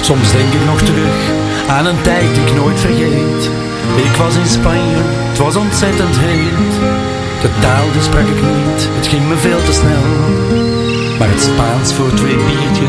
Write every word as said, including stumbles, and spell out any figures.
Soms denk ik nog terug aan een tijd die ik nooit vergeet. Ik was in Spanje, het was ontzettend heet. De taal die sprak ik niet, het ging me veel te snel. Maar het Spaans voor twee biertjes